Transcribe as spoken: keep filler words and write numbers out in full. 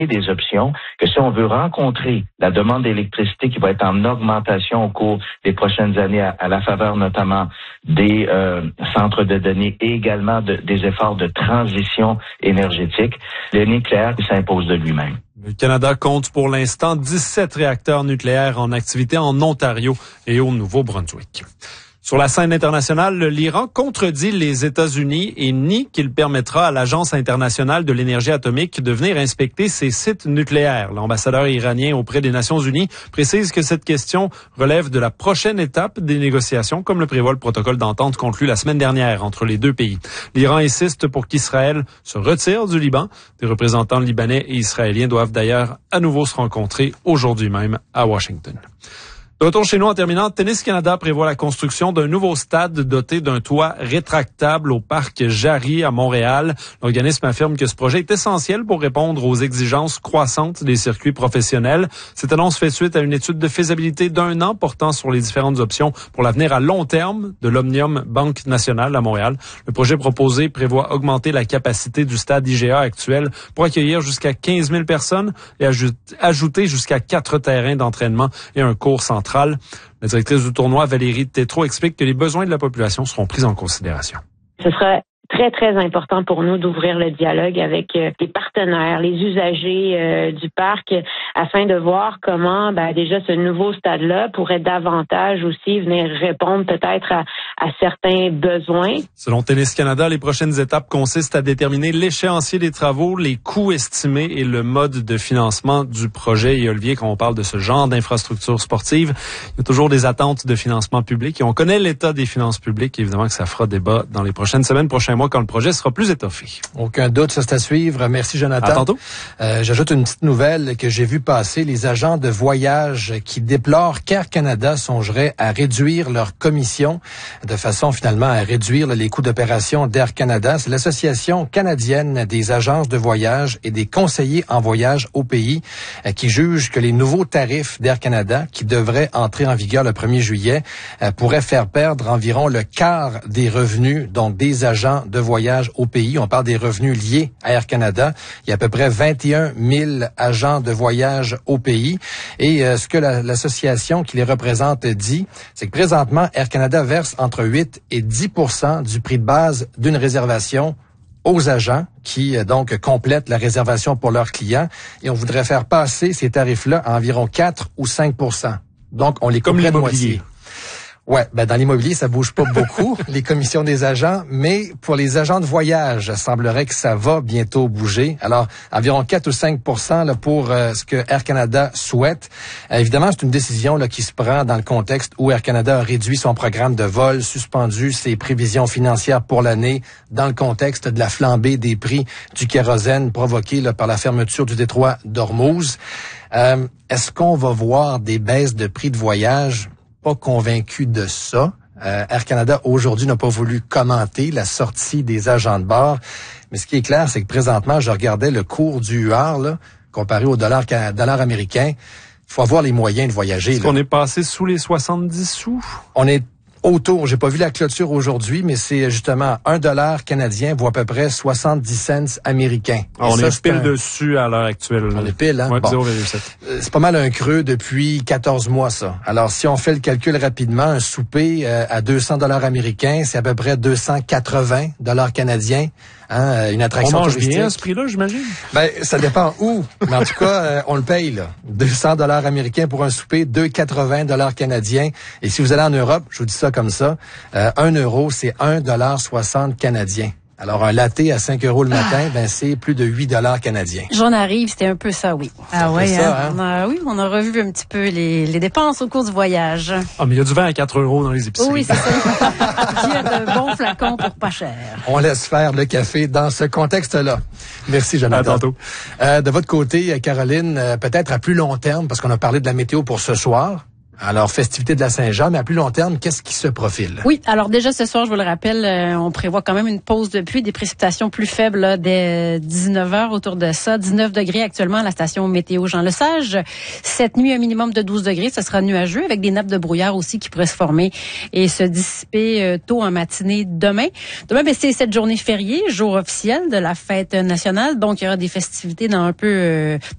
des options, que si on veut rencontrer la demande d'électricité qui va être en augmentation au cours des prochaines années, à, à la faveur notamment des euh, centres de données et également de, des efforts de transition énergétique, le nucléaire s'impose de lui-même. Le Canada compte pour l'instant dix-sept réacteurs nucléaires en activité en Ontario et au Nouveau-Brunswick. Sur la scène internationale, l'Iran contredit les États-Unis et nie qu'il permettra à l'Agence internationale de l'énergie atomique de venir inspecter ses sites nucléaires. L'ambassadeur iranien auprès des Nations unies précise que cette question relève de la prochaine étape des négociations, comme le prévoit le protocole d'entente conclu la semaine dernière entre les deux pays. L'Iran insiste pour qu'Israël se retire du Liban. Des représentants libanais et israéliens doivent d'ailleurs à nouveau se rencontrer aujourd'hui même à Washington. De retour chez nous en terminant, Tennis Canada prévoit la construction d'un nouveau stade doté d'un toit rétractable au parc Jarry à Montréal. L'organisme affirme que ce projet est essentiel pour répondre aux exigences croissantes des circuits professionnels. Cette annonce fait suite à une étude de faisabilité d'un an portant sur les différentes options pour l'avenir à long terme de l'Omnium Banque Nationale à Montréal. Le projet proposé prévoit augmenter la capacité du stade I G A actuel pour accueillir jusqu'à quinze mille personnes et ajouter jusqu'à quatre terrains d'entraînement et un court central. La directrice du tournoi, Valérie Tétrault, explique que les besoins de la population seront pris en considération. Ce sera très, très important pour nous d'ouvrir le dialogue avec euh, les partenaires, les usagers euh, du parc, afin de voir comment ben, déjà ce nouveau stade-là pourrait davantage aussi venir répondre peut-être à, à certains besoins. Selon Tennis Canada, les prochaines étapes consistent à déterminer l'échéancier des travaux, les coûts estimés et le mode de financement du projet. Et Olivier, quand on parle de ce genre d'infrastructure sportive, il y a toujours des attentes de financement public et on connaît l'état des finances publiques. Évidemment que ça fera débat dans les prochaines semaines, prochains mois, quand le projet sera plus étoffé. Aucun doute, ça c'est à suivre. Merci Jonathan. À tantôt. Euh, j'ajoute une petite nouvelle que j'ai vu passer. Les agents de voyage qui déplorent qu'Air Canada songerait à réduire leur commission de façon finalement à réduire les coûts d'opération d'Air Canada. C'est l'Association canadienne des agences de voyage et des conseillers en voyage au pays euh, qui juge que les nouveaux tarifs d'Air Canada, qui devraient entrer en vigueur le premier juillet, euh, pourraient faire perdre environ le quart des revenus donc des agents de voyage au pays. On parle des revenus liés à Air Canada. Il y a à peu près vingt et un mille agents de voyage au pays. Et euh, ce que la, l'association qui les représente dit, c'est que présentement, Air Canada verse entre huit et dix pour cent du prix de base d'une réservation aux agents qui euh, donc complètent la réservation pour leurs clients. Et on voudrait faire passer ces tarifs-là à environ quatre ou cinq pour cent. Donc, on les couperait de moitié. Ouais, ben dans l'immobilier, ça bouge pas beaucoup, les commissions des agents, mais pour les agents de voyage, il semblerait que ça va bientôt bouger. Alors, environ quatre ou cinq pour cent là, pour euh, ce que Air Canada souhaite. Euh, évidemment, c'est une décision là qui se prend dans le contexte où Air Canada a réduit son programme de vol, suspendu ses prévisions financières pour l'année, dans le contexte de la flambée des prix du kérosène provoquée là, par la fermeture du détroit d'Ormuz. Euh, est-ce qu'on va voir des baisses de prix de voyage? Pas convaincu de ça. Euh, Air Canada, aujourd'hui, n'a pas voulu commenter la sortie des agents de bord. Mais ce qui est clair, c'est que présentement, je regardais le cours du U A R, là, comparé au dollar, dollar américain. Il faut avoir les moyens de voyager. Est-ce là. qu'on est passé sous les soixante-dix sous? On est autour. J'ai pas vu la clôture aujourd'hui, mais c'est justement un dollar canadien vaut à peu près soixante-dix cents américains. Ah, on ça, est pile un... dessus à l'heure actuelle. On est pile, hein? Ouais, bon. zéro virgule sept. C'est pas mal un creux depuis quatorze mois, ça. Alors, si on fait le calcul rapidement, un souper euh, à deux cents dollars américains, c'est à peu près deux cent quatre-vingts dollars canadiens. Hein, une attraction on mange touristique. bien à ce prix-là, j'imagine? Ben, ça dépend où. Mais en tout cas, euh, on le paye, là. deux cents dollars américains pour un souper, deux cent quatre-vingts dollars canadiens. Et si vous allez en Europe, je vous dis ça comme ça, euh, un euro, c'est un dollar soixante canadien. Alors, un latte à cinq euros le matin, ben c'est plus de huit dollars canadiens. J'en arrive, c'était un peu ça, oui. Ah ouais, ça, hein? On a, oui, on a revu un petit peu les, les dépenses au cours du voyage. Ah, mais il y a du vin à quatre euros dans les épiceries. Oui, c'est ça. Il y a de bons flacons pour pas cher. On laisse faire le café dans ce contexte-là. Merci, Jonathan. À tantôt. Euh, de votre côté, Caroline, euh, peut-être à plus long terme, parce qu'on a parlé de la météo pour ce soir. Alors, festivité de la Saint-Jean, mais à plus long terme, qu'est-ce qui se profile? Oui, alors déjà ce soir, je vous le rappelle, euh, on prévoit quand même une pause de pluie, des précipitations plus faibles là, dès dix-neuf heures autour de ça. dix-neuf degrés actuellement à la station météo Jean-Lesage. Cette nuit, un minimum de douze degrés, ce sera nuageux avec des nappes de brouillard aussi qui pourraient se former et se dissiper euh, tôt en matinée demain. Demain, ben, c'est cette journée fériée, jour officiel de la fête nationale, donc il y aura des festivités dans un peu... Euh,